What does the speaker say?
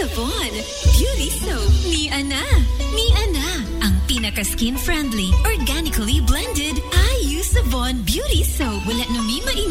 Sapon, beauty soap ni Ana. Ni Ana, ang pinaka-skin-friendly, organically